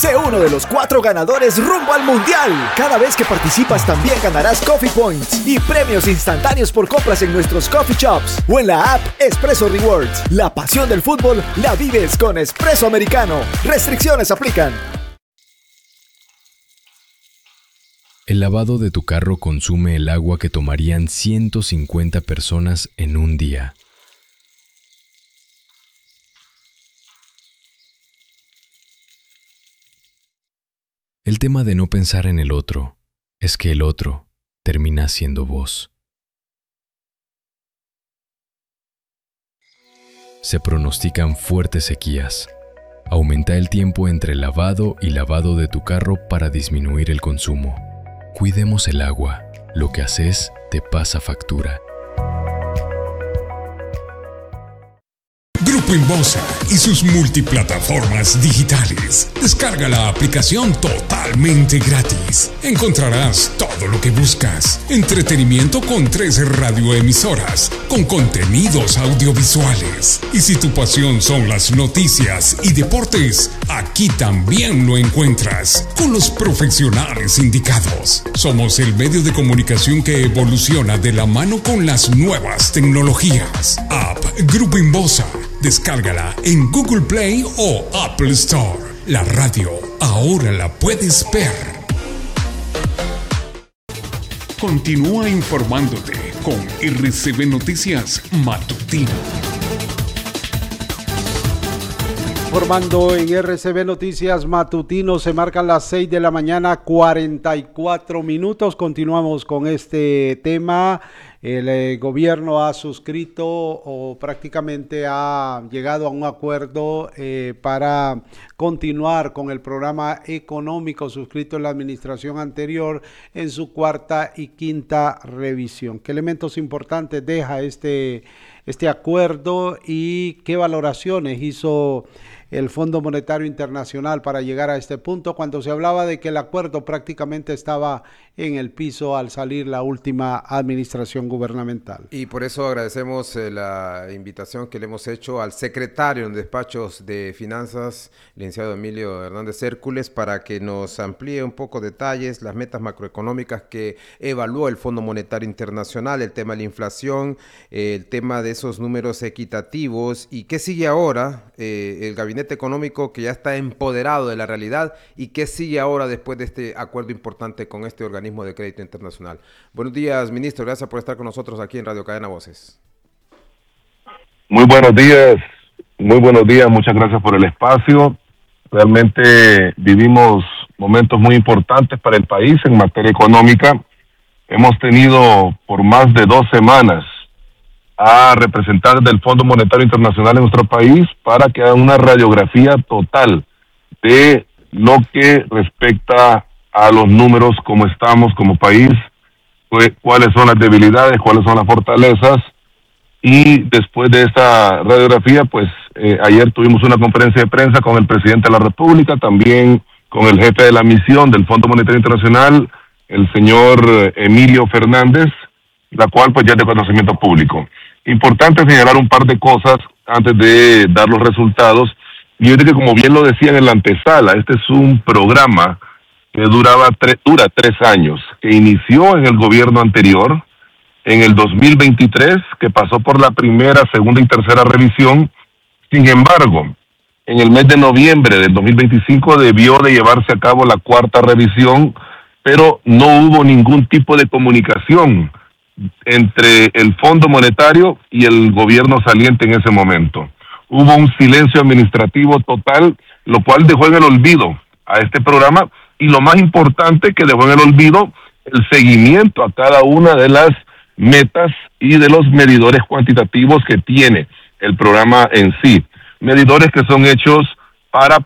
Sé uno de los 4 ganadores rumbo al Mundial. Cada vez que participas también ganarás Coffee Points y premios instantáneos por compras en nuestros coffee shops o en la app Espresso Rewards. La pasión del fútbol la vives con Espresso Americano. Restricciones aplican. El lavado de tu carro consume el agua que tomarían 150 personas en un día. El tema de no pensar en el otro es que el otro termina siendo vos. Se pronostican fuertes sequías. Aumenta el tiempo entre lavado y lavado de tu carro para disminuir el consumo. Cuidemos el agua. Lo que haces te pasa factura. Grupo Inbosa y sus multiplataformas digitales. Descarga la aplicación totalmente gratis. Encontrarás todo lo que buscas. Entretenimiento con 13 radioemisoras, con contenidos audiovisuales. Y si tu pasión son las noticias y deportes, aquí también lo encuentras, con los profesionales indicados. Somos el medio de comunicación que evoluciona de la mano con las nuevas tecnologías. App Grupo Inbosa. Descárgala en Google Play o Apple Store. La radio ahora la puedes ver. Continúa informándote con RCB Noticias Matutino. Informando en RCB Noticias Matutino, se marcan las 6 de la mañana, 44 minutos. Continuamos con este tema. El gobierno ha suscrito o prácticamente ha llegado a un acuerdo para continuar con el programa económico suscrito en la administración anterior en su 4ª y 5ª revisión. ¿Qué elementos importantes deja este acuerdo y qué valoraciones hizo el Fondo Monetario Internacional para llegar a este punto, cuando se hablaba de que el acuerdo prácticamente estaba en el piso al salir la última administración gubernamental? Y por eso agradecemos la invitación que le hemos hecho al secretario en despachos de Finanzas, licenciado Emilio Hernández Hércules, para que nos amplíe un poco detalles, las metas macroeconómicas que evaluó el Fondo Monetario Internacional, el tema de la inflación, el tema de esos números equitativos y qué sigue ahora, el gabinete económico que ya está empoderado de la realidad y qué sigue ahora después de este acuerdo importante con este organismo de crédito internacional. Buenos días, ministro, gracias por estar con nosotros aquí en Radio Cadena Voces. Muy buenos días, muchas gracias por el espacio. Realmente vivimos momentos muy importantes para el país en materia económica. Hemos tenido por más de 2 semanas a representantes del Fondo Monetario Internacional en nuestro país para que hagan una radiografía total de lo que respecta a los números, cómo estamos como país, cuáles son las debilidades, cuáles son las fortalezas. Y después de esta radiografía, pues ayer tuvimos una conferencia de prensa con el presidente de la República, también con el jefe de la misión del Fondo Monetario Internacional, el señor Emilio Fernández, la cual pues ya es de conocimiento público. Importante señalar un par de cosas antes de dar los resultados. Y yo creo que, como bien lo decía en la antesala, este es un programa que dura 3 años, que inició en el gobierno anterior, en el 2023, que pasó por la primera, segunda y tercera revisión. Sin embargo, en el mes de noviembre del 2025 debió de llevarse a cabo la 4ª revisión, pero no hubo ningún tipo de comunicación entre el Fondo Monetario y el gobierno saliente en ese momento. Hubo un silencio administrativo total, lo cual dejó en el olvido a este programa, y lo más importante, que dejó en el olvido el seguimiento a cada una de las metas y de los medidores cuantitativos que tiene el programa en sí. Medidores que son hechos para